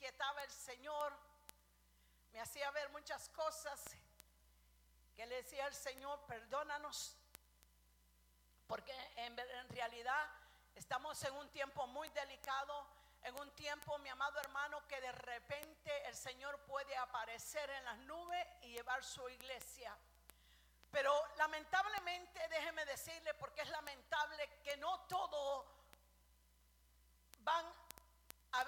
inquietaba el Señor, me hacía ver muchas cosas que le decía al Señor, perdónanos, porque en realidad estamos en un tiempo muy delicado, en un tiempo, mi amado hermano, que de repente el Señor puede aparecer en las nubes y llevar su iglesia. Pero lamentablemente, déjeme decirle, porque es lamentable que no todos van a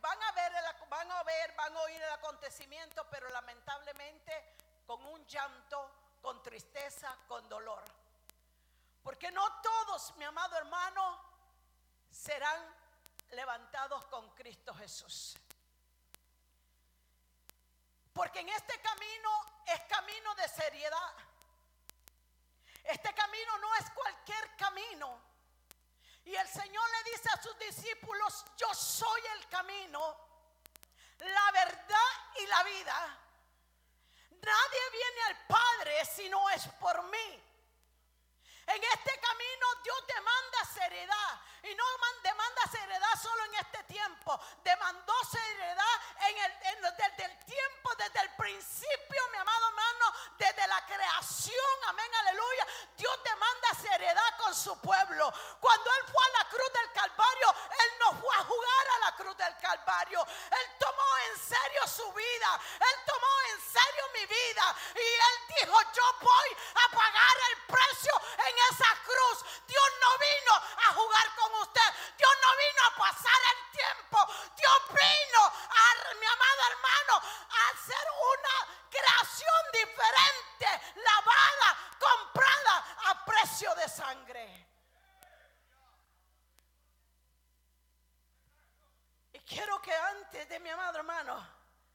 oír el acontecimiento, pero lamentablemente con un llanto, con tristeza, con dolor. Porque no todos, mi amado hermano, serán levantados con Cristo Jesús. Porque en este camino es camino de seriedad. Este camino no es cualquier camino. Y el Señor le dice a sus discípulos: yo soy el camino, la verdad y la vida. Nadie viene al Padre si no es por mí. En este camino Dios demanda seriedad. Y no demanda seriedad solo en este tiempo. Demandó seriedad desde el tiempo, desde el principio, mi amado hermano, desde la creación. Amén, aleluya. Dios demanda seriedad con su pueblo. Cuando Él fue a la cruz del Calvario, Él no fue a jugar a la cruz del Calvario. Él tomó en serio su vida. Él tomó en serio mi vida. Y Él dijo: yo voy a pagar el precio en esa cruz. Dios no vino a jugar con usted. Dios no vino a pasar el tiempo. Dios vino mi amado hermano, a hacer una creación diferente, lavada, comprada a precio de sangre. Y quiero que antes de mi amado hermano,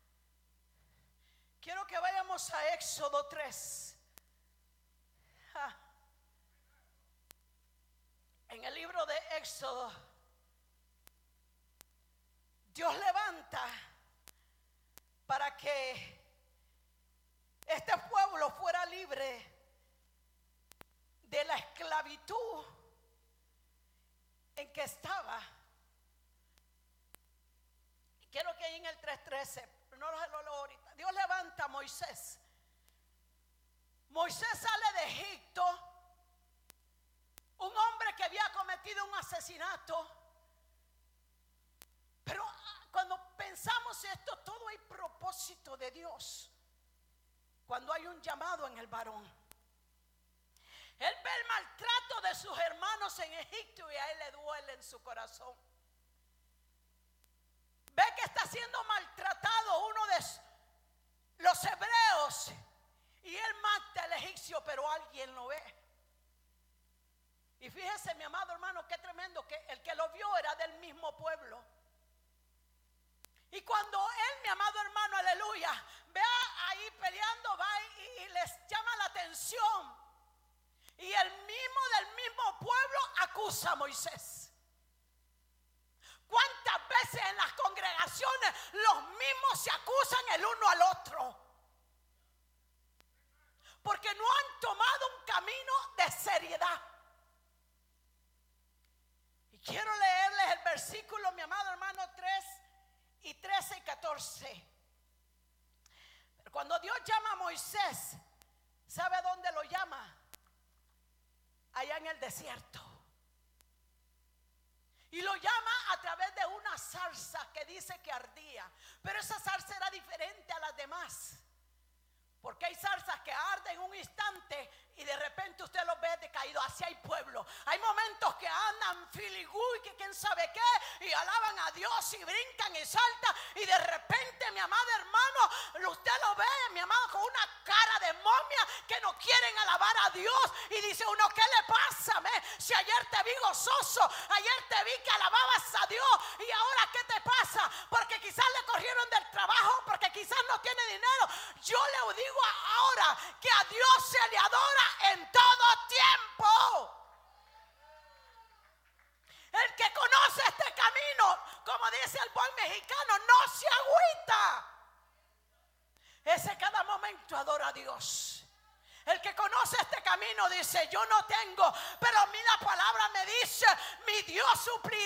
quiero que vayamos a Éxodo 3. En el libro de Éxodo, Dios levanta para que este pueblo fuera libre de la esclavitud en que estaba. Quiero que ahí en el 3:13, no lo leo ahorita. Dios levanta a Moisés. Moisés sale de Egipto, un hombre que había cometido un asesinato. Pero cuando pensamos esto, todo hay propósito de Dios. Cuando hay un llamado en el varón, él ve el maltrato de sus hermanos en Egipto y a él le duele en su corazón. Ve que está siendo maltratado uno de los hebreos y él mata al egipcio, pero alguien lo ve. Y fíjese, mi amado hermano, qué tremendo, que el que lo vio era del mismo pueblo. Y cuando él, mi amado hermano, aleluya, ve ahí peleando, va y les llama la atención. Y el mismo del mismo pueblo acusa a Moisés. ¿Cuántas veces en las congregaciones los mismos se acusan el uno al otro? Porque no han tomado un camino de seriedad. Y quiero leerles el versículo, mi amado hermano, 13 y 14. Pero cuando Dios llama a Moisés, ¿sabe dónde lo llama? Allá en el desierto. Y lo llama a través de una zarza que dice que ardía. Pero esa zarza era diferente a las demás. Porque hay zarzas que arden en un instante y de repente usted los ve decaídos. Así hay pueblo. Hay momentos que andan filigú y que quién sabe qué, y alaban a Dios y brincan y saltan, y de repente, mi amado hermano, usted lo ve, mi amado, con una cara de momia, que no quieren alabar a Dios. Y dice uno: ¿qué le pasa? Si ayer te vi gozoso, ayer te vi que alababas a Dios, y ahora ¿qué te pasa? Porque quizás le corrieron del trabajo, porque quizás no tiene dinero. Yo le digo ahora que a Dios se le adora en todo tiempo. El que conoce este camino, como dice el buen mexicano, no se agüita. Ese cada momento adora a Dios. El que conoce este camino dice: yo no tengo, pero a mí la palabra me dice: mi Dios suplirá